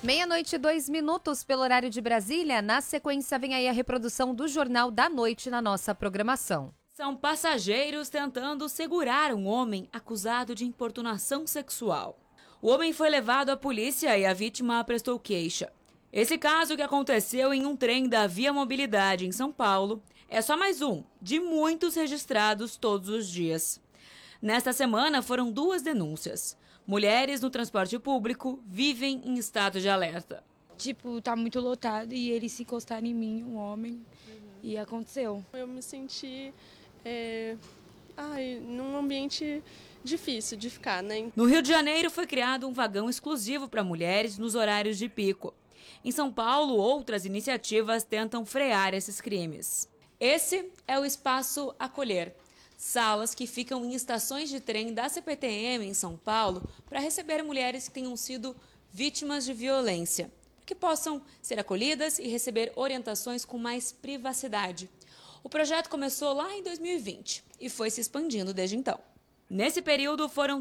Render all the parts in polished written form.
Meia-noite e 2 minutos pelo horário de Brasília. Na sequência vem aí a reprodução do Jornal da Noite na nossa programação. São passageiros tentando segurar um homem acusado de importunação sexual. O homem foi levado à polícia e a vítima prestou queixa. Esse caso, que aconteceu em um trem da Via Mobilidade em São Paulo, é só mais um de muitos registrados todos os dias. Nesta semana foram 2 denúncias. Mulheres no transporte público vivem em estado de alerta. Tá muito lotado e eles se encostaram em mim, um homem, e aconteceu. Eu me senti num ambiente difícil de ficar, né? No Rio de Janeiro foi criado um vagão exclusivo para mulheres nos horários de pico. Em São Paulo, outras iniciativas tentam frear esses crimes. Esse é o Espaço Acolher. Salas que ficam em estações de trem da CPTM em São Paulo para receber mulheres que tenham sido vítimas de violência, para que possam ser acolhidas e receber orientações com mais privacidade. O projeto começou lá em 2020 e foi se expandindo desde então. Nesse período foram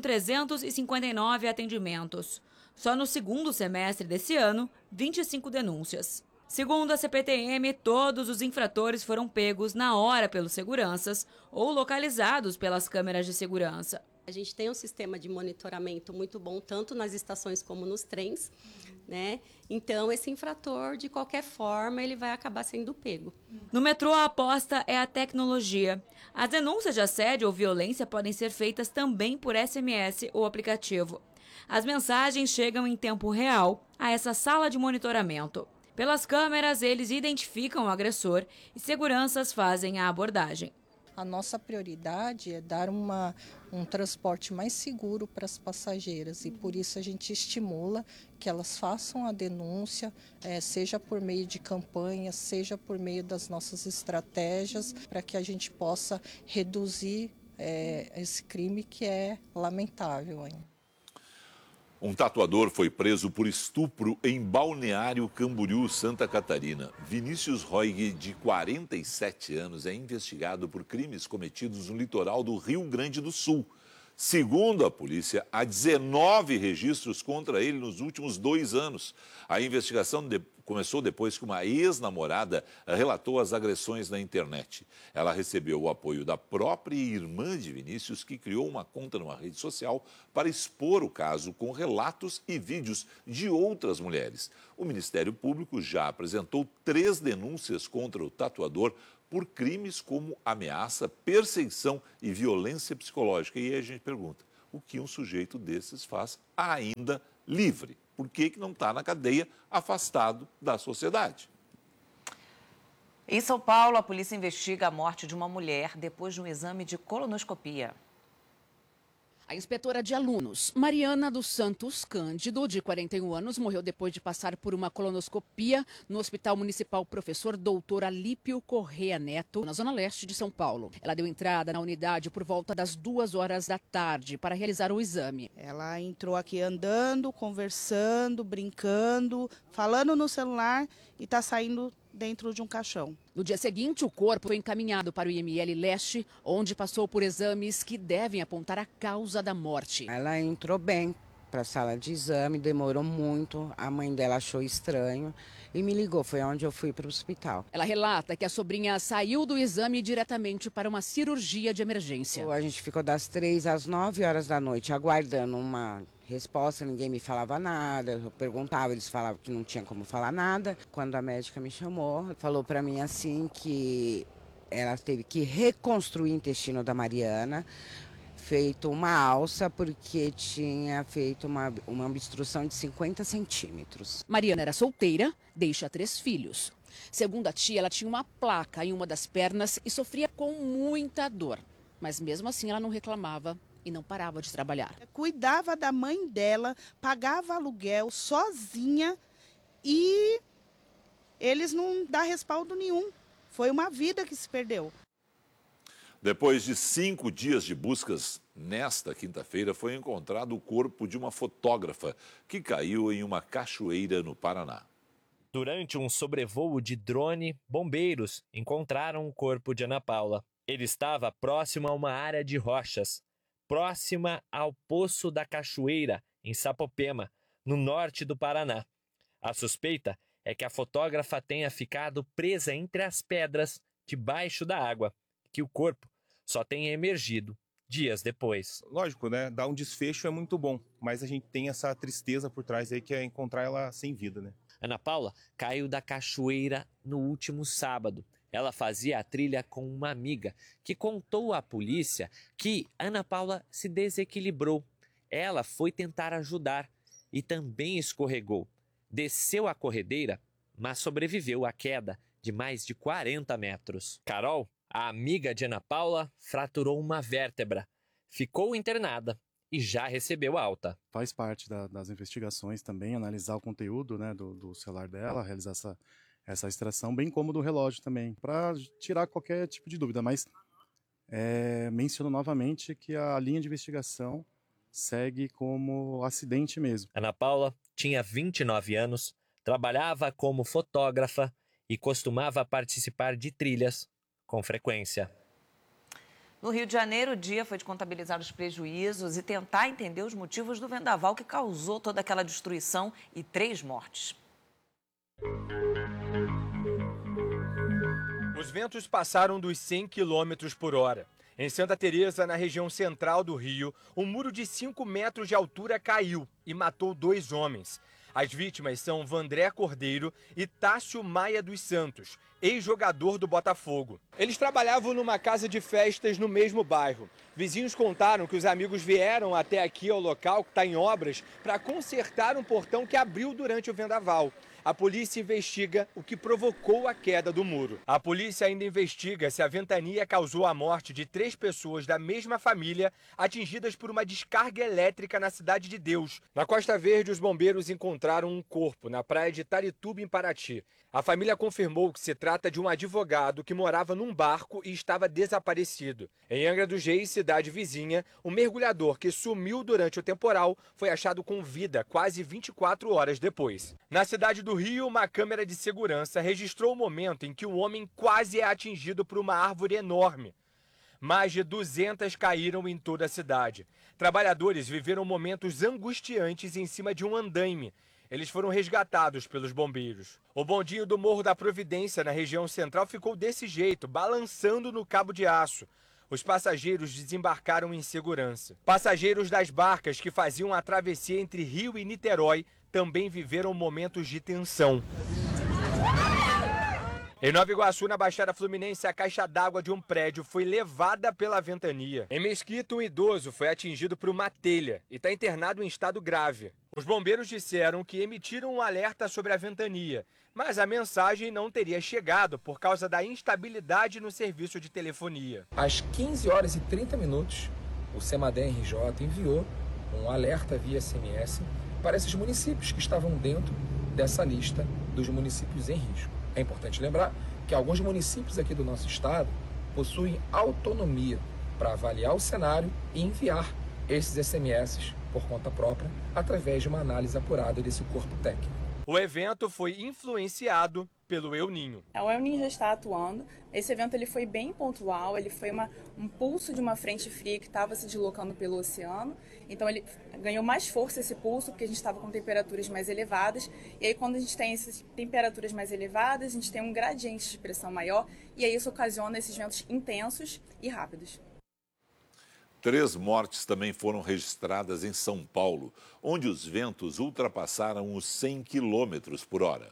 359 atendimentos. Só no segundo semestre desse ano, 25 denúncias. Segundo a CPTM, todos os infratores foram pegos na hora pelos seguranças ou localizados pelas câmeras de segurança. A gente tem um sistema de monitoramento muito bom, tanto nas estações como nos trens, né? Então, esse infrator, de qualquer forma, ele vai acabar sendo pego. No metrô, a aposta é a tecnologia. As denúncias de assédio ou violência podem ser feitas também por SMS ou aplicativo. As mensagens chegam em tempo real a essa sala de monitoramento. Pelas câmeras, eles identificam o agressor e seguranças fazem a abordagem. A nossa prioridade é dar um transporte mais seguro para as passageiras e por isso a gente estimula que elas façam a denúncia, seja por meio de campanhas, seja por meio das nossas estratégias, para que a gente possa reduzir esse crime que é lamentável ainda. Um tatuador foi preso por estupro em Balneário Camboriú, Santa Catarina. Vinícius Roig, de 47 anos, é investigado por crimes cometidos no litoral do Rio Grande do Sul. Segundo a polícia, há 19 registros contra ele nos últimos 2 anos. A investigação começou depois que uma ex-namorada relatou as agressões na internet. Ela recebeu o apoio da própria irmã de Vinícius, que criou uma conta numa rede social para expor o caso com relatos e vídeos de outras mulheres. O Ministério Público já apresentou 3 denúncias contra o tatuador por crimes como ameaça, perseguição e violência psicológica. E aí a gente pergunta, o que um sujeito desses faz ainda livre? Por que não está na cadeia, afastado da sociedade? Em São Paulo, a polícia investiga a morte de uma mulher depois de um exame de colonoscopia. A inspetora de alunos, Mariana dos Santos Cândido, de 41 anos, morreu depois de passar por uma colonoscopia no Hospital Municipal Professor Doutor Alípio Corrêa Neto, na zona leste de São Paulo. Ela deu entrada na unidade por volta das 2 horas da tarde para realizar o exame. Ela entrou aqui andando, conversando, brincando, falando no celular e está saindo dentro de um caixão. No dia seguinte, o corpo foi encaminhado para o IML Leste, onde passou por exames que devem apontar a causa da morte. Ela entrou bem para a sala de exame, demorou muito, a mãe dela achou estranho e me ligou, foi onde eu fui para o hospital. Ela relata que a sobrinha saiu do exame diretamente para uma cirurgia de emergência. A gente ficou das 3 às 9 horas da noite aguardando uma resposta, ninguém me falava nada, eu perguntava, eles falavam que não tinha como falar nada. Quando a médica me chamou, falou para mim assim que ela teve que reconstruir o intestino da Mariana, feito uma alça porque tinha feito uma obstrução de 50 centímetros. Mariana era solteira, deixa 3 filhos. Segundo a tia, ela tinha uma placa em uma das pernas e sofria com muita dor. Mas mesmo assim ela não reclamava e não parava de trabalhar. Cuidava da mãe dela, pagava aluguel sozinha e eles não dão respaldo nenhum. Foi uma vida que se perdeu. Depois de 5 dias de buscas, nesta quinta-feira foi encontrado o corpo de uma fotógrafa que caiu em uma cachoeira no Paraná. Durante um sobrevoo de drone, bombeiros encontraram o corpo de Ana Paula. Ele estava próximo a uma área de rochas, próxima ao Poço da Cachoeira, em Sapopema, no norte do Paraná. A suspeita é que a fotógrafa tenha ficado presa entre as pedras debaixo da água, que o corpo só tenha emergido dias depois. Lógico, né? Dar um desfecho é muito bom, mas a gente tem essa tristeza por trás aí, que é encontrar ela sem vida, né? Ana Paula caiu da cachoeira no último sábado. Ela fazia a trilha com uma amiga que contou à polícia que Ana Paula se desequilibrou. Ela foi tentar ajudar e também escorregou. Desceu a corredeira, mas sobreviveu à queda de mais de 40 metros. Carol, a amiga de Ana Paula, fraturou uma vértebra, ficou internada e já recebeu alta. Faz parte das investigações também, analisar o conteúdo, né, do celular dela, realizar essa extração, bem como do relógio também, para tirar qualquer tipo de dúvida. Mas menciono novamente que a linha de investigação segue como acidente mesmo. Ana Paula tinha 29 anos, trabalhava como fotógrafa e costumava participar de trilhas com frequência. No Rio de Janeiro, o dia foi de contabilizar os prejuízos e tentar entender os motivos do vendaval que causou toda aquela destruição e 3 mortes. Os ventos passaram dos 100 km por hora. Em Santa Teresa, na região central do Rio, um muro de 5 metros de altura caiu e matou 2 homens. As vítimas são Vandré Cordeiro e Tássio Maia dos Santos, ex-jogador do Botafogo. Eles trabalhavam numa casa de festas no mesmo bairro. Vizinhos contaram que os amigos vieram até aqui ao local, que está em obras, para consertar um portão que abriu durante o vendaval. A polícia investiga o que provocou a queda do muro. A polícia ainda investiga se a ventania causou a morte de 3 pessoas da mesma família atingidas por uma descarga elétrica na Cidade de Deus. Na Costa Verde, os bombeiros encontraram um corpo na praia de Tarituba, em Paraty. A família confirmou que se trata de um advogado que morava num barco e estava desaparecido. Em Angra dos Reis, cidade vizinha, um mergulhador que sumiu durante o temporal foi achado com vida quase 24 horas depois. Na cidade do Rio, uma câmera de segurança registrou o momento em que um homem quase é atingido por uma árvore enorme. Mais de 200 caíram em toda a cidade. Trabalhadores viveram momentos angustiantes em cima de um andaime. Eles foram resgatados pelos bombeiros. O bondinho do Morro da Providência, na região central, ficou desse jeito, balançando no cabo de aço. Os passageiros desembarcaram em segurança. Passageiros das barcas que faziam a travessia entre Rio e Niterói também viveram momentos de tensão. Em Nova Iguaçu, na Baixada Fluminense, a caixa d'água de um prédio foi levada pela ventania. Em Mesquita, um idoso foi atingido por uma telha e está internado em estado grave. Os bombeiros disseram que emitiram um alerta sobre a ventania, mas a mensagem não teria chegado por causa da instabilidade no serviço de telefonia. Às 15 horas e 30 minutos, o Semadem RJ enviou um alerta via SMS para esses municípios que estavam dentro dessa lista dos municípios em risco. É importante lembrar que alguns municípios aqui do nosso estado possuem autonomia para avaliar o cenário e enviar esses SMS por conta própria através de uma análise apurada desse corpo técnico. O evento foi influenciado pelo El Niño. O El Niño já está atuando. Esse evento ele foi bem pontual, ele foi um pulso de uma frente fria que estava se deslocando pelo oceano. Então ele ganhou mais força esse pulso porque a gente estava com temperaturas mais elevadas. E aí quando a gente tem essas temperaturas mais elevadas, a gente tem um gradiente de pressão maior e aí isso ocasiona esses ventos intensos e rápidos. 3 mortes também foram registradas em São Paulo, onde os ventos ultrapassaram os 100 km por hora.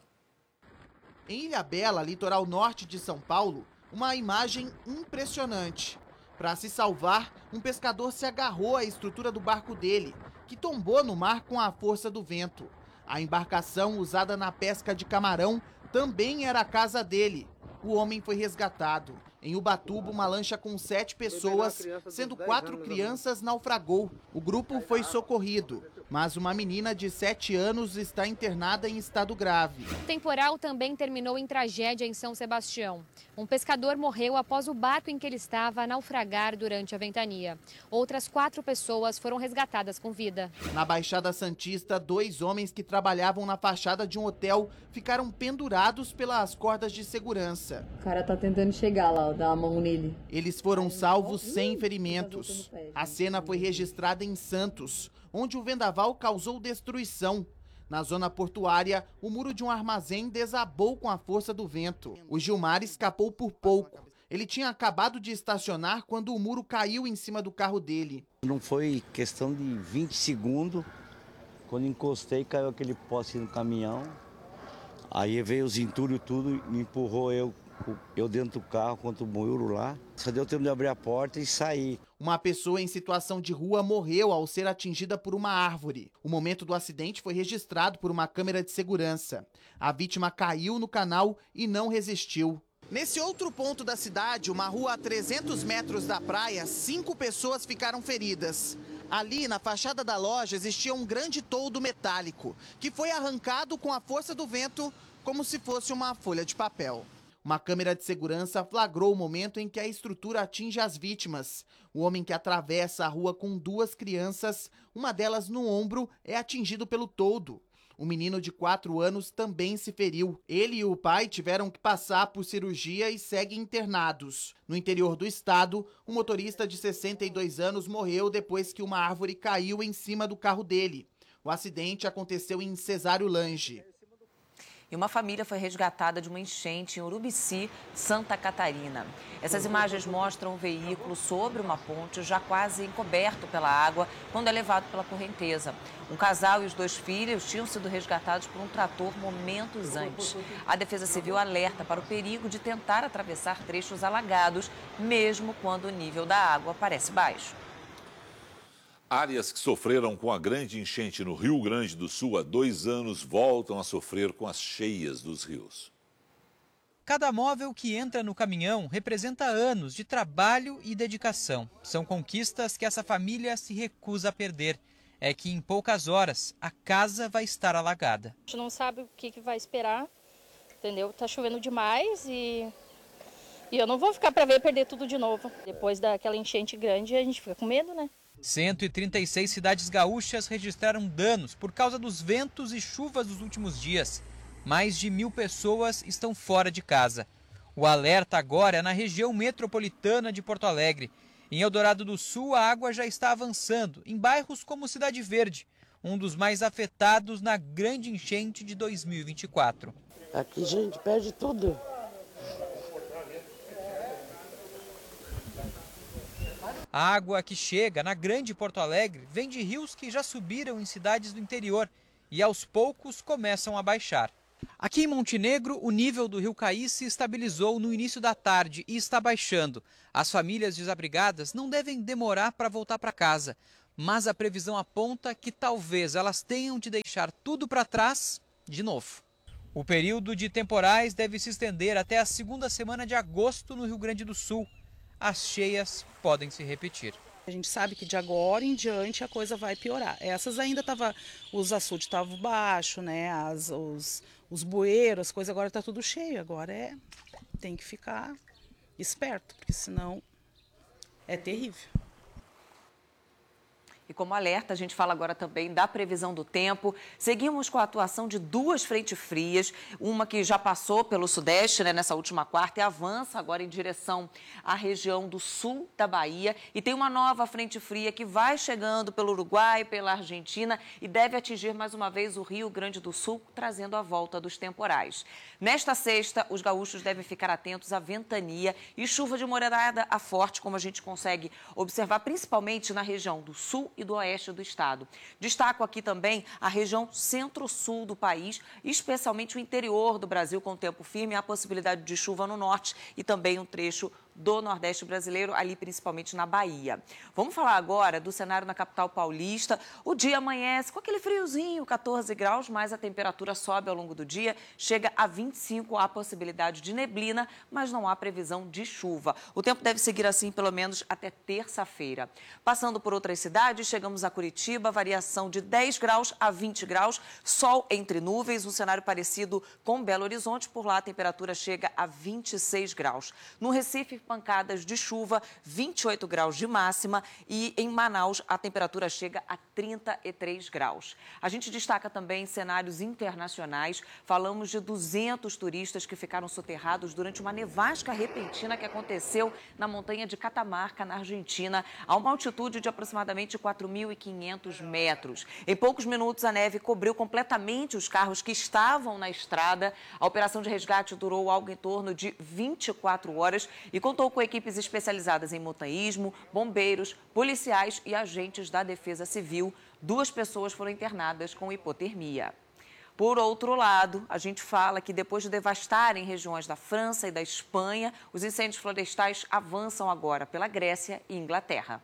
Em Ilhabela, litoral norte de São Paulo, uma imagem impressionante. Para se salvar, um pescador se agarrou à estrutura do barco dele, que tombou no mar com a força do vento. A embarcação usada na pesca de camarão também era a casa dele. O homem foi resgatado. Em Ubatuba, uma lancha com 7 pessoas, sendo 4 crianças, naufragou. O grupo foi socorrido, mas uma menina de 7 anos está internada em estado grave. O temporal também terminou em tragédia em São Sebastião. Um pescador morreu após o barco em que ele estava naufragar durante a ventania. Outras 4 pessoas foram resgatadas com vida. Na Baixada Santista, 2 homens que trabalhavam na fachada de um hotel ficaram pendurados pelas cordas de segurança. O cara tá tentando chegar lá, dar a mão nele. Eles foram salvos sem ferimentos. A cena foi registrada em Santos, onde o vendaval causou destruição. Na zona portuária, o muro de um armazém desabou com a força do vento. O Gilmar escapou por pouco. Ele tinha acabado de estacionar quando o muro caiu em cima do carro dele. Não foi questão de 20 segundos. Quando encostei, caiu aquele poste no caminhão. Aí veio os entulhos tudo, me empurrou eu dentro do carro contra o muro lá. Só deu tempo de abrir a porta e sair. Uma pessoa em situação de rua morreu ao ser atingida por uma árvore. O momento do acidente foi registrado por uma câmera de segurança. A vítima caiu no canal e não resistiu. Nesse outro ponto da cidade, uma rua a 300 metros da praia, 5 pessoas ficaram feridas. Ali, na fachada da loja, existia um grande toldo metálico, que foi arrancado com a força do vento, como se fosse uma folha de papel. Uma câmera de segurança flagrou o momento em que a estrutura atinge as vítimas. O homem que atravessa a rua com 2 crianças, uma delas no ombro, é atingido pelo toldo. O menino de 4 anos também se feriu. Ele e o pai tiveram que passar por cirurgia e seguem internados. No interior do estado, um motorista de 62 anos morreu depois que uma árvore caiu em cima do carro dele. O acidente aconteceu em Cesário Lange. E uma família foi resgatada de uma enchente em Urubici, Santa Catarina. Essas imagens mostram um veículo sobre uma ponte já quase encoberto pela água quando é levado pela correnteza. Um casal e os 2 filhos tinham sido resgatados por um trator momentos antes. A Defesa Civil alerta para o perigo de tentar atravessar trechos alagados, mesmo quando o nível da água parece baixo. Áreas que sofreram com a grande enchente no Rio Grande do Sul há 2 anos voltam a sofrer com as cheias dos rios. Cada móvel que entra no caminhão representa anos de trabalho e dedicação. São conquistas que essa família se recusa a perder. É que em poucas horas a casa vai estar alagada. A gente não sabe o que vai esperar, entendeu? Tá chovendo demais e eu não vou ficar para ver perder tudo de novo. Depois daquela enchente grande, a gente fica com medo, né? 136 cidades gaúchas registraram danos por causa dos ventos e chuvas dos últimos dias. Mais de 1.000 pessoas estão fora de casa. O alerta agora é na região metropolitana de Porto Alegre. Em Eldorado do Sul, a água já está avançando, em bairros como Cidade Verde, um dos mais afetados na grande enchente de 2024. Aqui a gente perde tudo. A água que chega na Grande Porto Alegre vem de rios que já subiram em cidades do interior e aos poucos começam a baixar. Aqui em Montenegro, o nível do rio Caí se estabilizou no início da tarde e está baixando. As famílias desabrigadas não devem demorar para voltar para casa, mas a previsão aponta que talvez elas tenham de deixar tudo para trás de novo. O período de temporais deve se estender até a 2ª semana de agosto no Rio Grande do Sul. As cheias podem se repetir. A gente sabe que de agora em diante a coisa vai piorar. Essas ainda os açudes estavam baixos, né? Os bueiros, as coisas agora está tudo cheio. Agora tem que ficar esperto, porque senão é terrível. E como alerta, a gente fala agora também da previsão do tempo. Seguimos com a atuação de 2 frentes frias, uma que já passou pelo sudeste, né, nessa última quarta e avança agora em direção à região do sul da Bahia. E tem uma nova frente fria que vai chegando pelo Uruguai, pela Argentina e deve atingir mais uma vez o Rio Grande do Sul, trazendo a volta dos temporais. Nesta sexta, os gaúchos devem ficar atentos à ventania e chuva de moderada a forte, como a gente consegue observar, principalmente na região do sul e do oeste do estado. Destaco aqui também a região centro-sul do país, especialmente o interior do Brasil, com tempo firme, a possibilidade de chuva no norte e também um trecho do Nordeste brasileiro, ali principalmente na Bahia. Vamos falar agora do cenário na capital paulista. O dia amanhece com aquele friozinho, 14 graus, mas a temperatura sobe ao longo do dia, chega a 25, há possibilidade de neblina, mas não há previsão de chuva. O tempo deve seguir assim pelo menos até terça-feira. Passando por outras cidades, chegamos a Curitiba, variação de 10 graus a 20 graus, sol entre nuvens, um cenário parecido com Belo Horizonte, por lá a temperatura chega a 26 graus. No Recife, pancadas de chuva, 28 graus de máxima e em Manaus a temperatura chega a 33 graus. A gente destaca também cenários internacionais. Falamos de 200 turistas que ficaram soterrados durante uma nevasca repentina que aconteceu na montanha de Catamarca, na Argentina, a uma altitude de aproximadamente 4.500 metros. Em poucos minutos, a neve cobriu completamente os carros que estavam na estrada. A operação de resgate durou algo em torno de 24 horas e contou com equipes especializadas em montanhismo, bombeiros, policiais e agentes da Defesa Civil. 2 pessoas foram internadas com hipotermia. Por outro lado, a gente fala que depois de devastarem regiões da França e da Espanha, os incêndios florestais avançam agora pela Grécia e Inglaterra.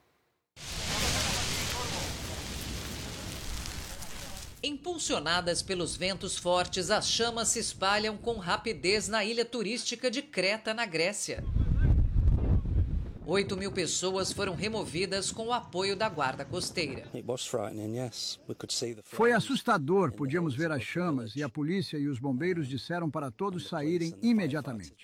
Impulsionadas pelos ventos fortes, as chamas se espalham com rapidez na ilha turística de Creta, na Grécia. 8.000 pessoas foram removidas com o apoio da Guarda Costeira. Foi assustador, podíamos ver as chamas e a polícia e os bombeiros disseram para todos saírem imediatamente.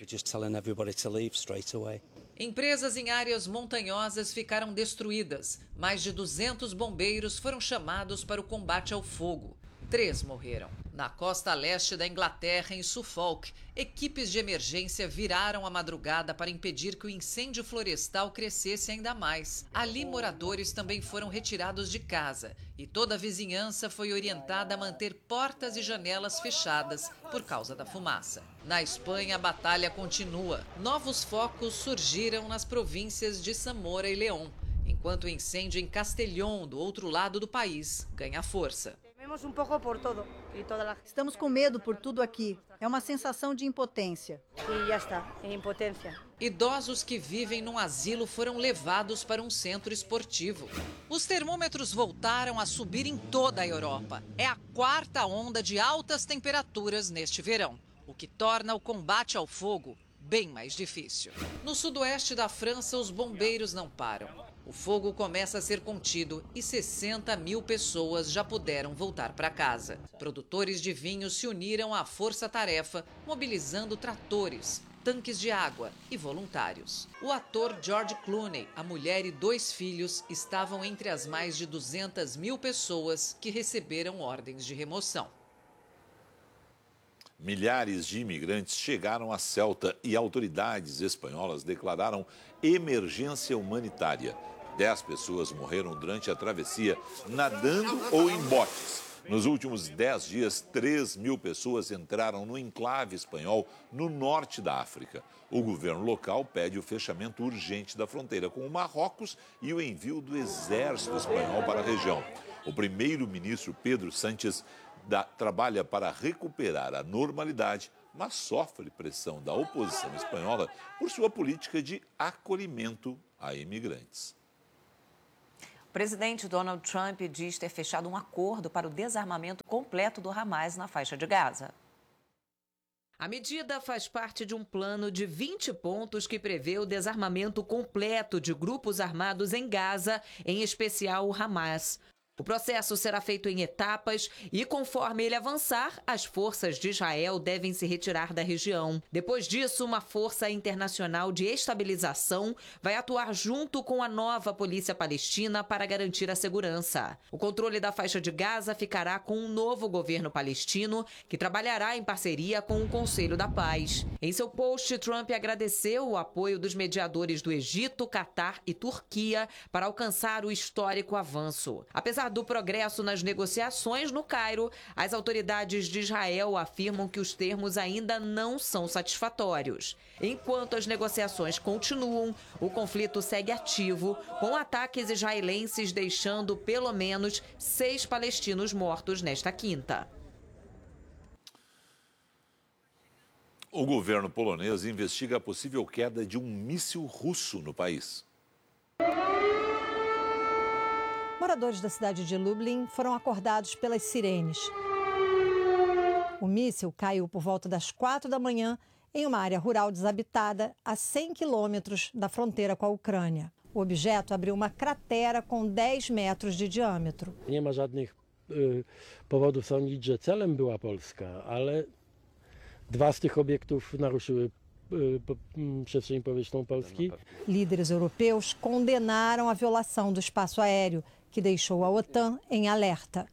Empresas em áreas montanhosas ficaram destruídas. Mais de 200 bombeiros foram chamados para o combate ao fogo. 3 morreram. Na costa leste da Inglaterra, em Suffolk, equipes de emergência viraram a madrugada para impedir que o incêndio florestal crescesse ainda mais. Ali, moradores também foram retirados de casa e toda a vizinhança foi orientada a manter portas e janelas fechadas por causa da fumaça. Na Espanha, a batalha continua. Novos focos surgiram nas províncias de Zamora e León, enquanto o incêndio em Castellón, do outro lado do país, ganha força. Estamos com medo por tudo aqui. É uma sensação de impotência. E já está, em impotência. Idosos que vivem num asilo foram levados para um centro esportivo. Os termômetros voltaram a subir em toda a Europa. É a 4ª onda de altas temperaturas neste verão, o que torna o combate ao fogo bem mais difícil. No sudoeste da França, os bombeiros não param. O fogo começa a ser contido e 60.000 pessoas já puderam voltar para casa. Produtores de vinho se uniram à força-tarefa, mobilizando tratores, tanques de água e voluntários. O ator George Clooney, a mulher e 2 filhos estavam entre as mais de 200.000 pessoas que receberam ordens de remoção. Milhares de imigrantes chegaram a Ceuta e autoridades espanholas declararam emergência humanitária. 10 pessoas morreram durante a travessia nadando ou em botes. Nos últimos 10 dias, 3.000 pessoas entraram no enclave espanhol no norte da África. O governo local pede o fechamento urgente da fronteira com o Marrocos e o envio do exército espanhol para a região. O primeiro-ministro Pedro Sánchez trabalha para recuperar a normalidade, mas sofre pressão da oposição espanhola por sua política de acolhimento a imigrantes. O presidente Donald Trump diz ter fechado um acordo para o desarmamento completo do Hamas na faixa de Gaza. A medida faz parte de um plano de 20 pontos que prevê o desarmamento completo de grupos armados em Gaza, em especial o Hamas. O processo será feito em etapas e, conforme ele avançar, as forças de Israel devem se retirar da região. Depois disso, uma força internacional de estabilização vai atuar junto com a nova polícia palestina para garantir a segurança. O controle da faixa de Gaza ficará com um novo governo palestino, que trabalhará em parceria com o Conselho da Paz. Em seu post, Trump agradeceu o apoio dos mediadores do Egito, Catar e Turquia para alcançar o histórico avanço. Apesar do progresso nas negociações no Cairo, as autoridades de Israel afirmam que os termos ainda não são satisfatórios. Enquanto as negociações continuam, o conflito segue ativo, com ataques israelenses deixando pelo menos 6 palestinos mortos nesta quinta. O governo polonês investiga a possível queda de um míssil russo no país. Moradores da cidade de Lublin foram acordados pelas sirenes. O míssil caiu por volta das 4 da manhã em uma área rural desabitada a 100 quilômetros da fronteira com a Ucrânia. O objeto abriu uma cratera com 10 metros de diâmetro. Nie ma żadnych powodów sądzić, że celem była Polska, ale 2 z tych obiektów naruszyły Líderes europeus condenaram a violação do espaço aéreo, que deixou a OTAN em alerta.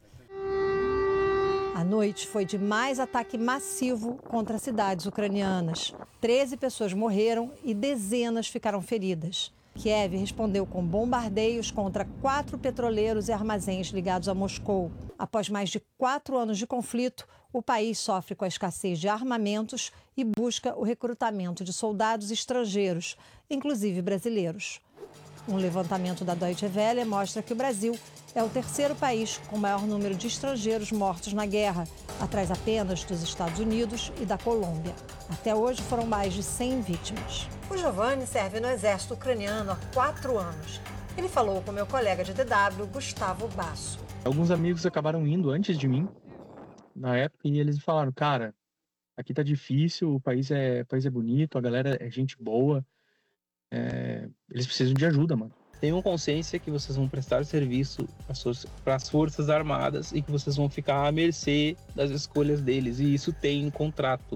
A noite foi de mais ataque massivo contra cidades ucranianas. 13 pessoas morreram e dezenas ficaram feridas. Kiev respondeu com bombardeios contra 4 petroleiros e armazéns ligados a Moscou. Após mais de 4 anos de conflito, o país sofre com a escassez de armamentos e busca o recrutamento de soldados estrangeiros, inclusive brasileiros. Um levantamento da Deutsche Welle mostra que o Brasil é o terceiro país com maior número de estrangeiros mortos na guerra, atrás apenas dos Estados Unidos e da Colômbia. Até hoje foram mais de 100 vítimas. O Giovanni serve no exército ucraniano há 4 anos. Ele falou com meu colega de DW, Gustavo Basso. Alguns amigos acabaram indo antes de mim, na época, e eles falaram, cara, aqui tá difícil, o país é bonito, a galera é gente boa, eles precisam de ajuda, mano. Tenham consciência que vocês vão prestar serviço para as Forças Armadas e que vocês vão ficar à mercê das escolhas deles, e isso tem um contrato.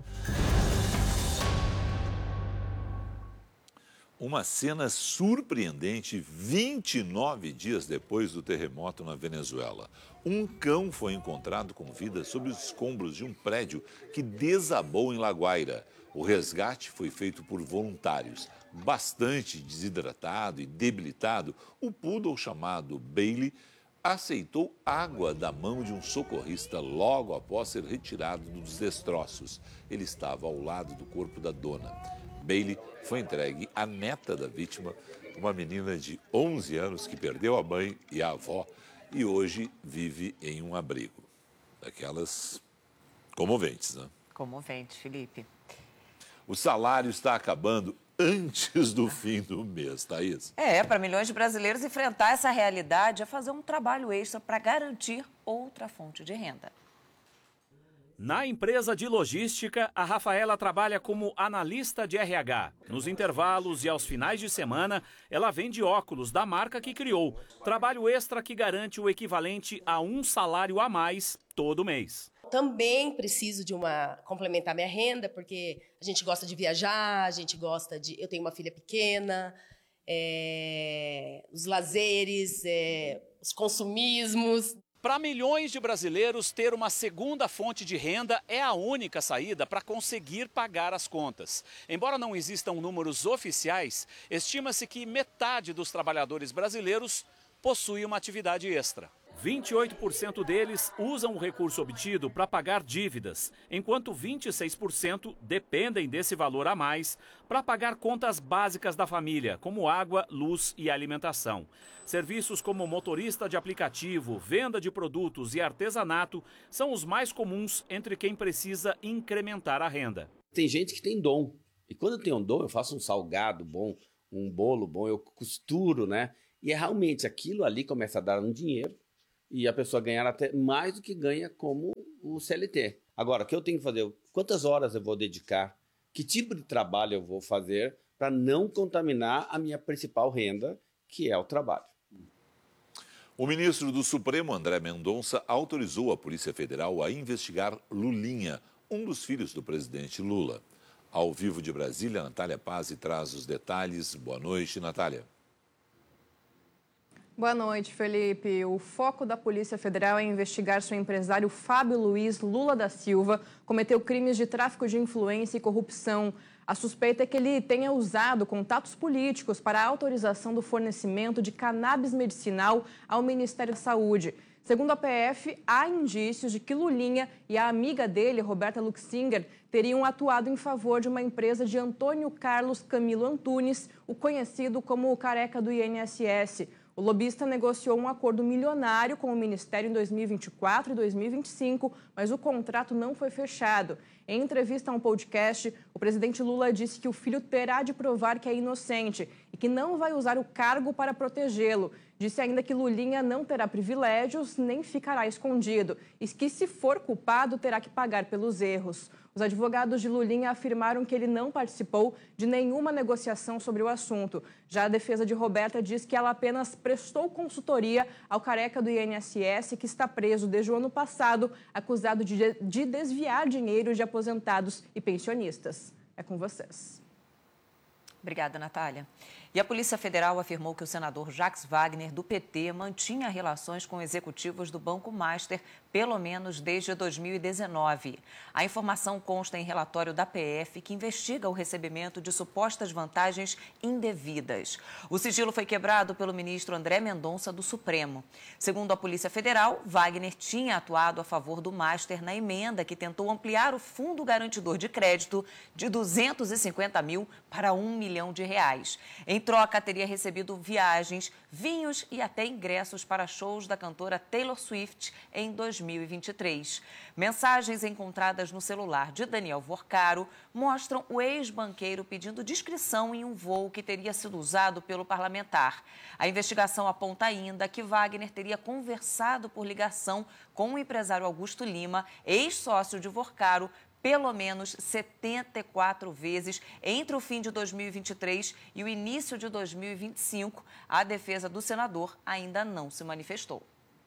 Uma cena surpreendente 29 dias depois do terremoto na Venezuela. Um cão foi encontrado com vida sob os escombros de um prédio que desabou em La Guaira. O resgate foi feito por voluntários. Bastante desidratado e debilitado, o poodle chamado Bailey aceitou água da mão de um socorrista logo após ser retirado dos destroços. Ele estava ao lado do corpo da dona. Bailey foi entregue à neta da vítima, uma menina de 11 anos que perdeu a mãe e a avó e hoje vive em um abrigo. Daquelas comoventes, né? Comovente, Felipe. O salário está acabando antes do fim do mês, Thaís. Para milhões de brasileiros enfrentar essa realidade é fazer um trabalho extra para garantir outra fonte de renda. Na empresa de logística, a Rafaela trabalha como analista de RH. Nos intervalos e aos finais de semana, ela vende óculos da marca que criou. Trabalho extra que garante o equivalente a um salário a mais todo mês. Também preciso de complementar minha renda, porque a gente gosta de viajar, eu tenho uma filha pequena, os lazeres, os consumismos. Para milhões de brasileiros, ter uma segunda fonte de renda é a única saída para conseguir pagar as contas. Embora não existam números oficiais, estima-se que metade dos trabalhadores brasileiros possui uma atividade extra. 28% deles usam o recurso obtido para pagar dívidas, enquanto 26% dependem desse valor a mais para pagar contas básicas da família, como água, luz e alimentação. Serviços como motorista de aplicativo, venda de produtos e artesanato são os mais comuns entre quem precisa incrementar a renda. Tem gente que tem dom, e quando eu tenho um dom, eu faço um salgado bom, um bolo bom, eu costuro, né? E realmente aquilo ali começa a dar um dinheiro, e a pessoa ganhar até mais do que ganha como o CLT. Agora, o que eu tenho que fazer? Quantas horas eu vou dedicar? Que tipo de trabalho eu vou fazer para não contaminar a minha principal renda, que é o trabalho? O ministro do Supremo, André Mendonça, autorizou a Polícia Federal a investigar Lulinha, um dos filhos do presidente Lula. Ao vivo de Brasília, Natália Pazzi traz os detalhes. Boa noite, Natália. Boa noite, Felipe. O foco da Polícia Federal é investigar se o empresário Fábio Luiz Lula da Silva cometeu crimes de tráfico de influência e corrupção. A suspeita é que ele tenha usado contatos políticos para a autorização do fornecimento de cannabis medicinal ao Ministério da Saúde. Segundo a PF, há indícios de que Lulinha e a amiga dele, Roberta Luxinger, teriam atuado em favor de uma empresa de Antônio Carlos Camilo Antunes, o conhecido como o Careca do INSS. O lobista negociou um acordo milionário com o Ministério em 2024 e 2025, mas o contrato não foi fechado. Em entrevista a um podcast, o presidente Lula disse que o filho terá de provar que é inocente e que não vai usar o cargo para protegê-lo. Disse ainda que Lulinha não terá privilégios nem ficará escondido e que, se for culpado, terá que pagar pelos erros. Os advogados de Lulinha afirmaram que ele não participou de nenhuma negociação sobre o assunto. Já a defesa de Roberta diz que ela apenas prestou consultoria ao Careca do INSS, que está preso desde o ano passado, acusado de desviar dinheiro de aposentados e pensionistas. É com vocês. Obrigada, Natália. E a Polícia Federal afirmou que o senador Jacques Wagner, do PT, mantinha relações com executivos do Banco Master pelo menos desde 2019. A informação consta em relatório da PF, que investiga o recebimento de supostas vantagens indevidas. O sigilo foi quebrado pelo ministro André Mendonça, do Supremo. Segundo a Polícia Federal, Wagner tinha atuado a favor do Master na emenda que tentou ampliar o fundo garantidor de crédito de 250 mil para R$ 1 milhão. Em troca, teria recebido viagens, vinhos e até ingressos para shows da cantora Taylor Swift em 2023. Mensagens encontradas no celular de Daniel Vorcaro mostram o ex-banqueiro pedindo discrição em um voo que teria sido usado pelo parlamentar. A investigação aponta ainda que Wagner teria conversado por ligação com o empresário Augusto Lima, ex-sócio de Vorcaro, pelo menos 74 vezes entre o fim de 2023 e o início de 2025. A defesa do senador ainda não se manifestou.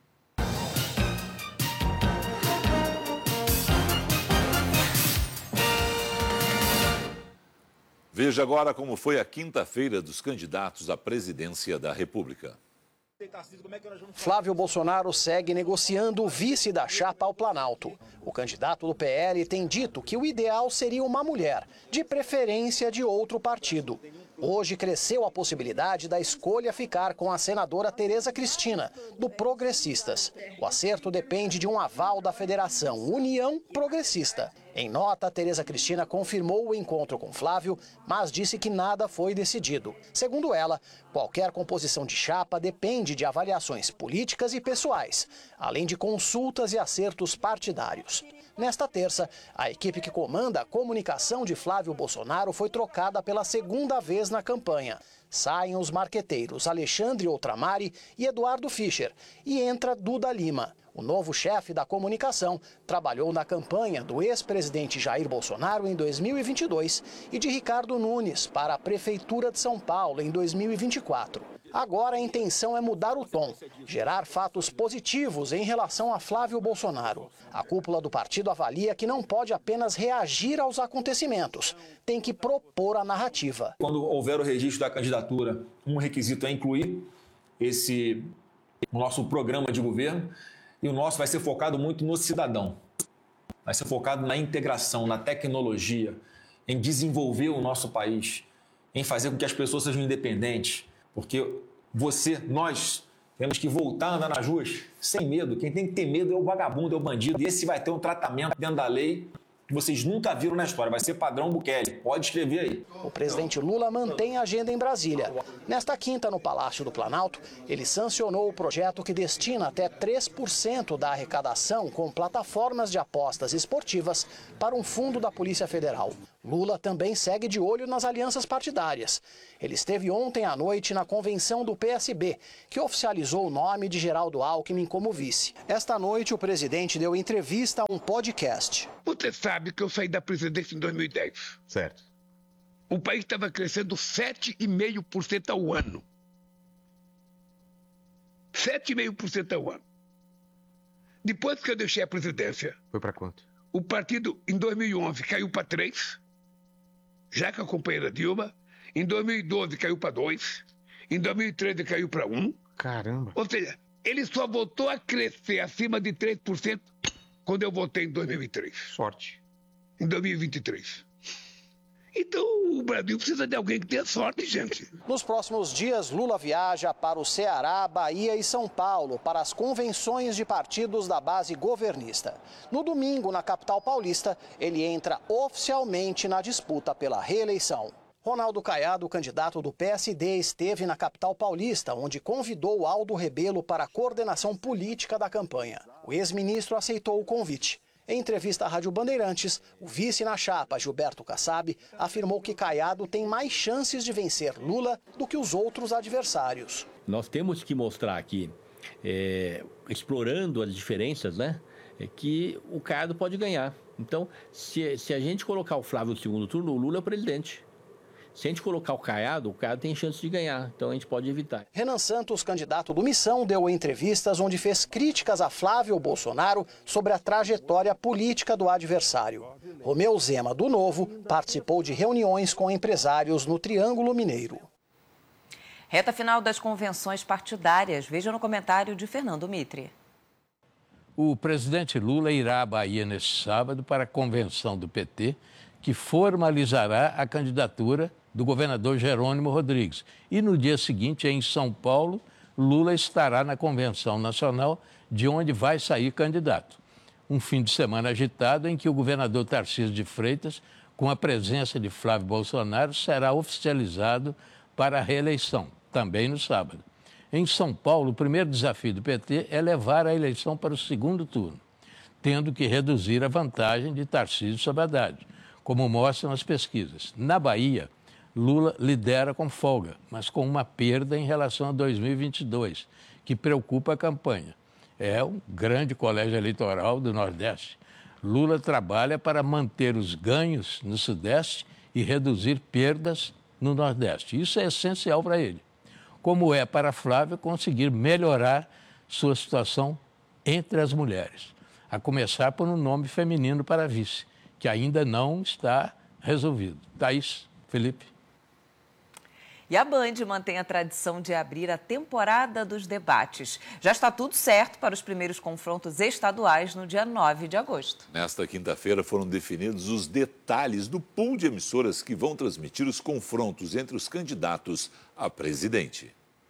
Veja agora como foi a quinta-feira dos candidatos à presidência da República. Flávio Bolsonaro segue negociando o vice da chapa ao Planalto. O candidato do PL tem dito que o ideal seria uma mulher, de preferência de outro partido. Hoje cresceu a possibilidade da escolha ficar com a senadora Tereza Cristina, do Progressistas. O acerto depende de um aval da Federação União Progressista. Em nota, Tereza Cristina confirmou o encontro com Flávio, mas disse que nada foi decidido. Segundo ela, qualquer composição de chapa depende de avaliações políticas e pessoais, além de consultas e acertos partidários. Nesta terça, a equipe que comanda a comunicação de Flávio Bolsonaro foi trocada pela segunda vez na campanha. Saem os marqueteiros Alexandre Outramari e Eduardo Fischer e entra Duda Lima. O novo chefe da comunicação trabalhou na campanha do ex-presidente Jair Bolsonaro em 2022 e de Ricardo Nunes para a Prefeitura de São Paulo em 2024. Agora a intenção é mudar o tom, gerar fatos positivos em relação a Flávio Bolsonaro. A cúpula do partido avalia que não pode apenas reagir aos acontecimentos, tem que propor a narrativa. Quando houver o registro da candidatura, um requisito é incluir o nosso programa de governo, e o nosso vai ser focado muito no cidadão. Vai ser focado na integração, na tecnologia, em desenvolver o nosso país, em fazer com que as pessoas sejam independentes. Porque nós temos que voltar a andar nas ruas sem medo. Quem tem que ter medo é o vagabundo, é o bandido. E esse vai ter um tratamento dentro da lei que vocês nunca viram na história. Vai ser padrão Bukele. Pode escrever aí. O presidente Lula mantém a agenda em Brasília. Nesta quinta, no Palácio do Planalto, ele sancionou o projeto que destina até 3% da arrecadação com plataformas de apostas esportivas para um fundo da Polícia Federal. Lula também segue de olho nas alianças partidárias. Ele esteve ontem à noite na convenção do PSB, que oficializou o nome de Geraldo Alckmin como vice. Esta noite, o presidente deu entrevista a um podcast. Você sabe que eu saí da presidência em 2010. Certo. O país estava crescendo 7,5% ao ano. 7,5% ao ano. Depois que eu deixei a presidência... Foi para quanto? O partido, em 2011, caiu para 3%, já com a companheira Dilma. Em 2012, caiu para 2%. Em 2013, caiu para 1%. Caramba. Ou seja, ele só voltou a crescer acima de 3% quando eu votei em 2003. Sorte. Em 2023. Então, o Brasil precisa de alguém que tenha sorte, gente. Nos próximos dias, Lula viaja para o Ceará, Bahia e São Paulo para as convenções de partidos da base governista. No domingo, na capital paulista, ele entra oficialmente na disputa pela reeleição. Ronaldo Caiado, candidato do PSD, esteve na capital paulista, onde convidou Aldo Rebelo para a coordenação política da campanha. O ex-ministro aceitou o convite. Em entrevista à Rádio Bandeirantes, o vice na chapa, Gilberto Kassab, afirmou que Caiado tem mais chances de vencer Lula do que os outros adversários. Nós temos que mostrar aqui, explorando as diferenças, que o Caiado pode ganhar. Então, se a gente colocar o Flávio no segundo turno, o Lula é o presidente. Se a gente colocar o Caiado tem chance de ganhar, então a gente pode evitar. Renan Santos, candidato do Missão, deu entrevistas onde fez críticas a Flávio Bolsonaro sobre a trajetória política do adversário. Romeu Zema, do Novo, participou de reuniões com empresários no Triângulo Mineiro. Reta final das convenções partidárias. Veja no comentário de Fernando Mitre. O presidente Lula irá à Bahia neste sábado para a convenção do PT, que formalizará a candidatura do governador Jerônimo Rodrigues. E no dia seguinte, em São Paulo, Lula estará na Convenção Nacional, de onde vai sair candidato. Um fim de semana agitado em que o governador Tarcísio de Freitas, com a presença de Flávio Bolsonaro, será oficializado para a reeleição, também no sábado. Em São Paulo, o primeiro desafio do PT é levar a eleição para o segundo turno, tendo que reduzir a vantagem de Tarcísio sobre Haddad, como mostram as pesquisas. Na Bahia, Lula lidera com folga, mas com uma perda em relação a 2022, que preocupa a campanha. É um grande colégio eleitoral do Nordeste. Lula trabalha para manter os ganhos no Sudeste e reduzir perdas no Nordeste. Isso é essencial para ele. Como é para Flávio conseguir melhorar sua situação entre as mulheres, a começar por um nome feminino para vice, que ainda não está resolvido. Thaís, Felipe. E a Band mantém a tradição de abrir a temporada dos debates. Já está tudo certo para os primeiros confrontos estaduais no dia 9 de agosto. Nesta quinta-feira foram definidos os detalhes do pool de emissoras que vão transmitir os confrontos entre os candidatos a presidente.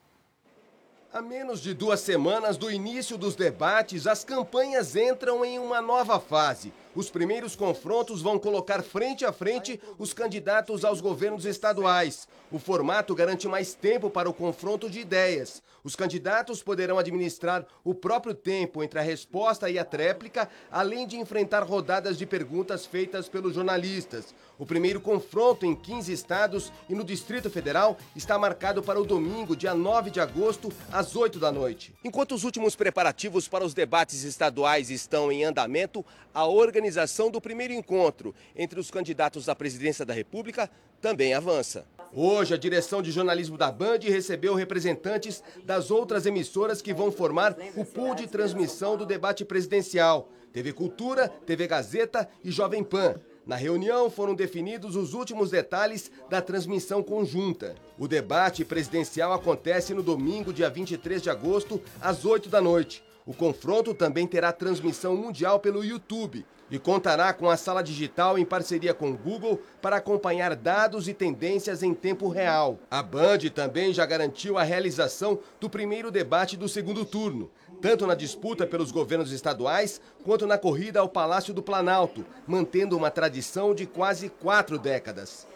A menos de 2 semanas do início dos debates, as campanhas entram em uma nova fase. Os primeiros confrontos vão colocar frente a frente os candidatos aos governos estaduais. O formato garante mais tempo para o confronto de ideias. Os candidatos poderão administrar o próprio tempo entre a resposta e a tréplica, além de enfrentar rodadas de perguntas feitas pelos jornalistas. O primeiro confronto em 15 estados e no Distrito Federal está marcado para o domingo, dia 9 de agosto, às 8 da noite. Enquanto os últimos preparativos para os debates estaduais estão em andamento, a organização do primeiro encontro entre os candidatos à presidência da República também avança. Hoje, a direção de jornalismo da Band recebeu representantes das outras emissoras que vão formar o pool de transmissão do debate presidencial: TV Cultura, TV Gazeta e Jovem Pan. Na reunião foram definidos os últimos detalhes da transmissão conjunta. O debate presidencial acontece no domingo, dia 23 de agosto, às 8 da noite. O confronto também terá transmissão mundial pelo YouTube e contará com a sala digital em parceria com o Google para acompanhar dados e tendências em tempo real. A Band também já garantiu a realização do primeiro debate do segundo turno, tanto na disputa pelos governos estaduais quanto na corrida ao Palácio do Planalto, mantendo uma tradição de quase 4 décadas.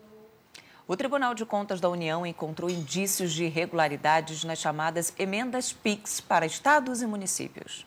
O Tribunal de Contas da União encontrou indícios de irregularidades nas chamadas emendas PIX para estados e municípios.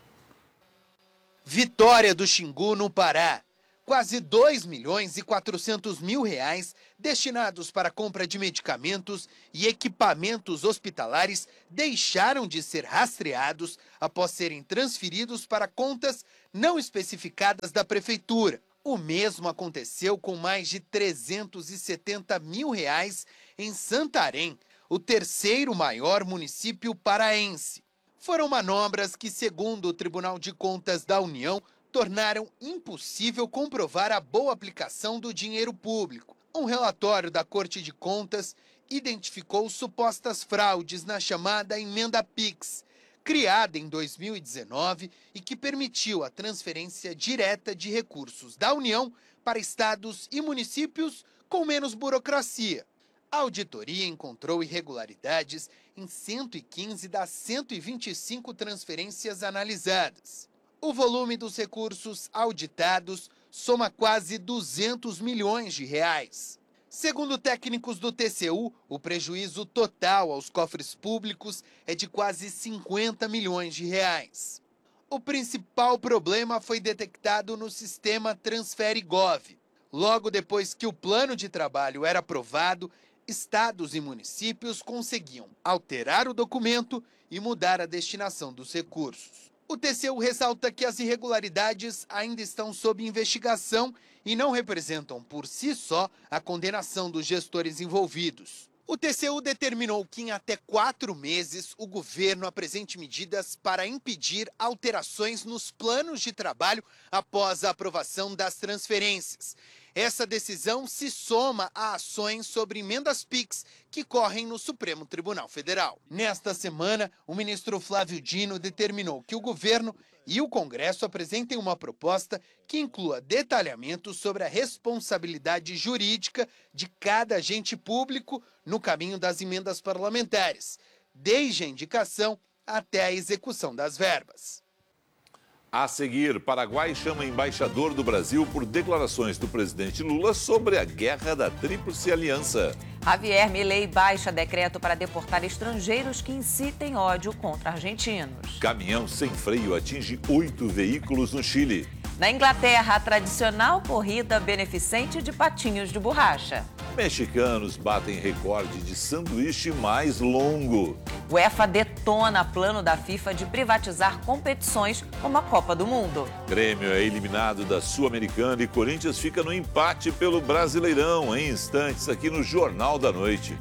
Vitória do Xingu, no Pará. Quase 2.400.000 reais destinados para a compra de medicamentos e equipamentos hospitalares deixaram de ser rastreados após serem transferidos para contas não especificadas da Prefeitura. O mesmo aconteceu com mais de 370 mil reais em Santarém, o terceiro maior município paraense. Foram manobras que, segundo o Tribunal de Contas da União, tornaram impossível comprovar a boa aplicação do dinheiro público. Um relatório da Corte de Contas identificou supostas fraudes na chamada emenda PIX, criada em 2019 e que permitiu a transferência direta de recursos da União para estados e municípios com menos burocracia. A auditoria encontrou irregularidades em 115 das 125 transferências analisadas. O volume dos recursos auditados soma quase 200 milhões de reais. Segundo técnicos do TCU, o prejuízo total aos cofres públicos é de quase 50 milhões de reais. O principal problema foi detectado no sistema Transfere-Gov. Logo depois que o plano de trabalho era aprovado, estados e municípios conseguiam alterar o documento e mudar a destinação dos recursos. O TCU ressalta que as irregularidades ainda estão sob investigação e não representam por si só a condenação dos gestores envolvidos. O TCU determinou que em até 4 meses o governo apresente medidas para impedir alterações nos planos de trabalho após a aprovação das transferências. Essa decisão se soma a ações sobre emendas PIX que correm no Supremo Tribunal Federal. Nesta semana, o ministro Flávio Dino determinou que o governo e o Congresso apresentem uma proposta que inclua detalhamentos sobre a responsabilidade jurídica de cada agente público no caminho das emendas parlamentares, desde a indicação até a execução das verbas. A seguir, Paraguai chama embaixador do Brasil por declarações do presidente Lula sobre a guerra da Tríplice Aliança. Javier Milei baixa decreto para deportar estrangeiros que incitem ódio contra argentinos. Caminhão sem freio atinge 8 veículos no Chile. Na Inglaterra, a tradicional corrida beneficente de patinhos de borracha. Mexicanos batem recorde de sanduíche mais longo. UEFA detona plano da FIFA de privatizar competições como a Copa do Mundo. Grêmio é eliminado da Sul-Americana e Corinthians fica no empate pelo Brasileirão. Em instantes, aqui no Jornal da Noite.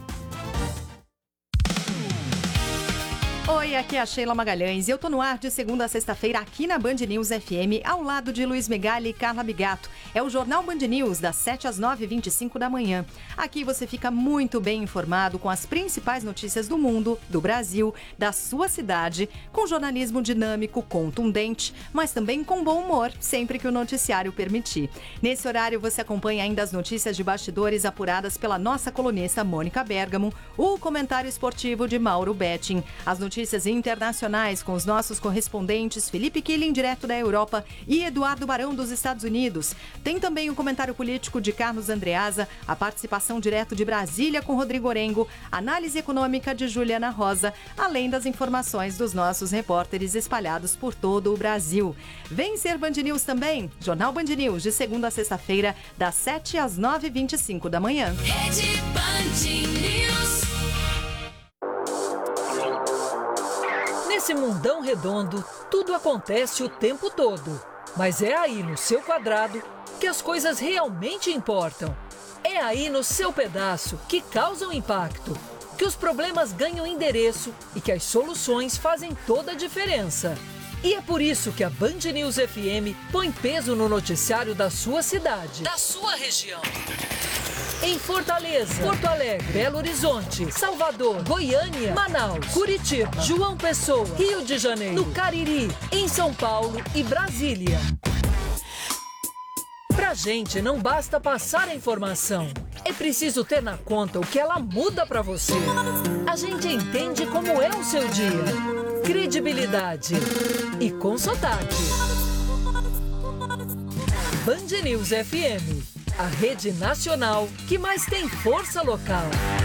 Oi, aqui é a Sheila Magalhães e eu tô no ar de segunda a sexta-feira aqui na Band News FM, ao lado de Luiz Megali e Carla Bigato. É o Jornal Band News, das 7 às 9h25 da manhã. Aqui você fica muito bem informado com as principais notícias do mundo, do Brasil, da sua cidade, com jornalismo dinâmico, contundente, mas também com bom humor, sempre que o noticiário permitir. Nesse horário você acompanha ainda as notícias de bastidores apuradas pela nossa colunista Mônica Bergamo, o comentário esportivo de Mauro Betting, as notícias internacionais com os nossos correspondentes Felipe Killing, direto da Europa, e Eduardo Barão, dos Estados Unidos. Tem também o comentário político de Carlos Andreasa, a participação direto de Brasília com Rodrigo Orengo, análise econômica de Juliana Rosa, além das informações dos nossos repórteres espalhados por todo o Brasil. Vem ser Band News também, Jornal Band News, de segunda a sexta-feira, das 7 às 9h25 da manhã. Rede Band News. Nesse mundão redondo, tudo acontece o tempo todo. Mas é aí no seu quadrado que as coisas realmente importam. É aí no seu pedaço que causam impacto, que os problemas ganham endereço e que as soluções fazem toda a diferença. E é por isso que a Band News FM põe peso no noticiário da sua cidade, Da sua região. em Fortaleza, Porto Alegre, Belo Horizonte, Salvador, Goiânia, Manaus, Curitiba, João Pessoa, Rio de Janeiro, no Cariri, em São Paulo e Brasília. Pra gente não basta passar a informação, é preciso ter na conta o que ela muda pra você. A gente entende como é o seu dia, credibilidade e com sotaque. Band News FM, a rede nacional que mais tem força local.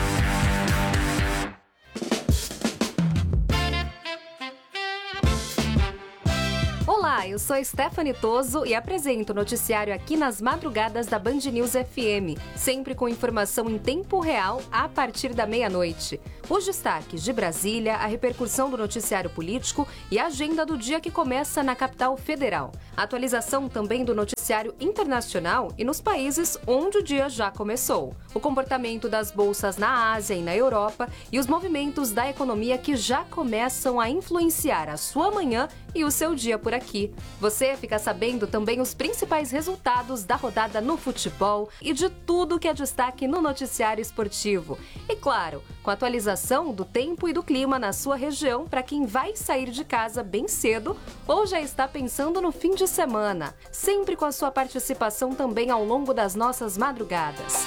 Olá, eu sou Stephanie Toso e apresento o noticiário aqui nas madrugadas da Band News FM, sempre com informação em tempo real a partir da meia-noite. Os destaques de Brasília, a repercussão do noticiário político e a agenda do dia que começa na capital federal. A atualização também do noticiário internacional e nos países onde o dia já começou. O comportamento das bolsas na Ásia e na Europa e os movimentos da economia que já começam a influenciar a sua manhã e o seu dia por aqui. Você fica sabendo também os principais resultados da rodada no futebol e de tudo que é destaque no noticiário esportivo. E claro, com a atualização do tempo e do clima na sua região para quem vai sair de casa bem cedo ou já está pensando no fim de semana. Sempre com a sua participação também ao longo das nossas madrugadas.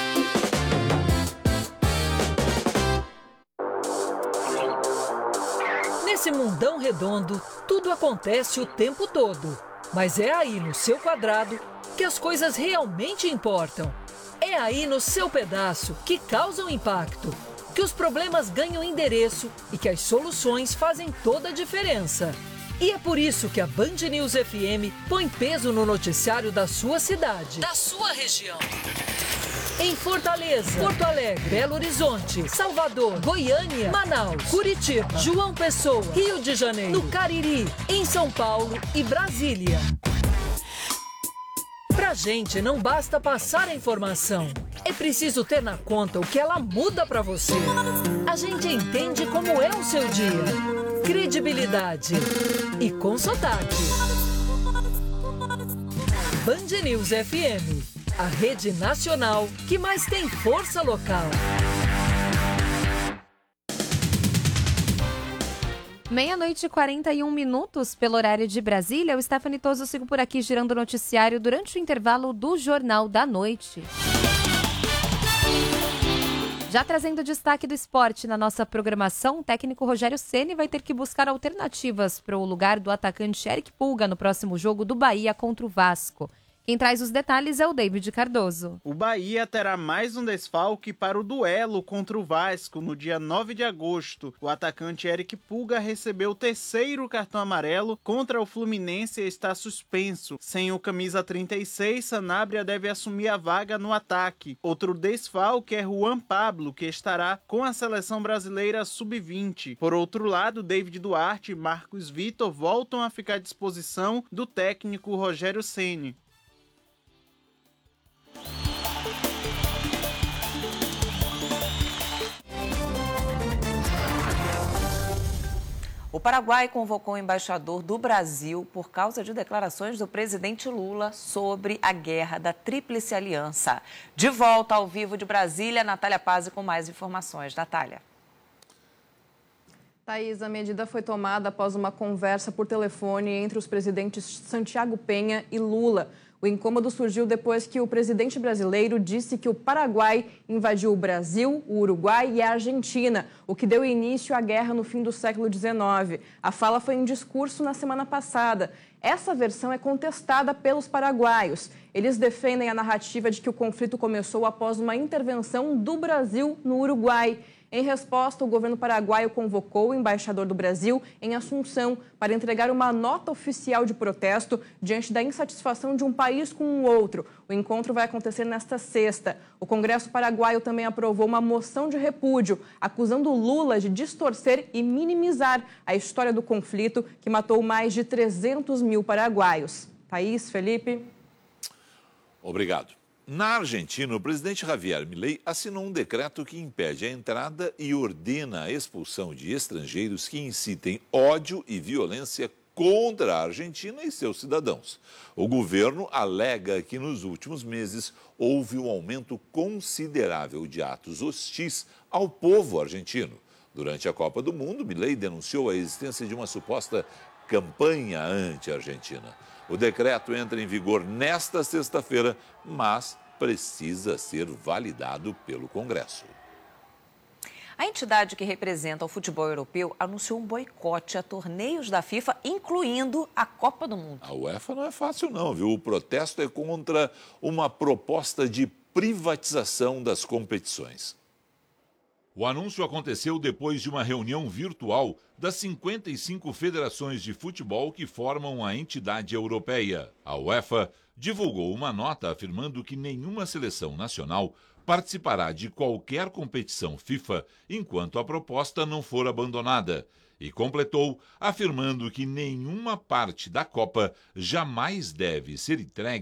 Nesse mundão redondo, tudo acontece o tempo todo. Mas é aí no seu quadrado que as coisas realmente importam. É aí no seu pedaço que causam impacto, que os problemas ganham endereço e que as soluções fazem toda a diferença. E é por isso que a Band News FM põe peso no noticiário da sua cidade, Da sua região. Em Fortaleza, Porto Alegre, Belo Horizonte, Salvador, Goiânia, Manaus, Curitiba, João Pessoa, Rio de Janeiro, no Cariri, em São Paulo e Brasília. Pra gente não basta passar a informação, é preciso ter na conta o que ela muda pra você. A gente entende como é o seu dia. Credibilidade e com sotaque. Band News FM, a rede nacional que mais tem força local. Meia-noite e 41 minutos pelo horário de Brasília. Eu, Stephanie Toso, sigo por aqui girando o noticiário durante o intervalo do Jornal da Noite. Já trazendo destaque do esporte na nossa programação, o técnico Rogério Ceni vai ter que buscar alternativas para o lugar do atacante Eric Pulga no próximo jogo do Bahia contra o Vasco. Quem traz os detalhes é o David Cardoso. O Bahia terá mais um desfalque para o duelo contra o Vasco no dia 9 de agosto. O atacante Eric Pulga recebeu o terceiro cartão amarelo contra o Fluminense e está suspenso. Sem o camisa 36, Sanabria deve assumir a vaga no ataque. Outro desfalque é Juan Pablo, que estará com a seleção brasileira sub-20. Por outro lado, David Duarte e Marcos Vitor voltam a ficar à disposição do técnico Rogério Ceni. O Paraguai convocou o embaixador do Brasil por causa de declarações do presidente Lula sobre a guerra da Tríplice Aliança. De volta ao vivo de Brasília, Natália Pazzi com mais informações. Natália. Thaís, a medida foi tomada após uma conversa por telefone entre os presidentes Santiago Penha e Lula. O incômodo surgiu depois que o presidente brasileiro disse que o Paraguai invadiu o Brasil, o Uruguai e a Argentina, o que deu início à guerra no fim do século XIX. A fala foi em discurso na semana passada. Essa versão é contestada pelos paraguaios. Eles defendem a narrativa de que o conflito começou após uma intervenção do Brasil no Uruguai. Em resposta, o governo paraguaio convocou o embaixador do Brasil em Assunção para entregar uma nota oficial de protesto diante da insatisfação de um país com o outro. O encontro vai acontecer nesta sexta. O Congresso paraguaio também aprovou uma moção de repúdio, acusando Lula de distorcer e minimizar a história do conflito que matou mais de 300 mil paraguaios. Thaís, Felipe. Obrigado. Na Argentina, o presidente Javier Milei assinou um decreto que impede a entrada e ordena a expulsão de estrangeiros que incitem ódio e violência contra a Argentina e seus cidadãos. O governo alega que nos últimos meses houve um aumento considerável de atos hostis ao povo argentino. Durante a Copa do Mundo, Milei denunciou a existência de uma suposta campanha anti-argentina. O decreto entra em vigor nesta sexta-feira, mas precisa ser validado pelo Congresso. A entidade que representa o futebol europeu anunciou um boicote a torneios da FIFA, incluindo a Copa do Mundo. A UEFA não é fácil não, viu? O protesto é contra uma proposta de privatização das competições. O anúncio aconteceu depois de uma reunião virtual das 55 federações de futebol que formam a entidade europeia. A UEFA divulgou uma nota afirmando que nenhuma seleção nacional participará de qualquer competição FIFA enquanto a proposta não for abandonada. E completou afirmando que nenhuma parte da Copa jamais deve ser entregue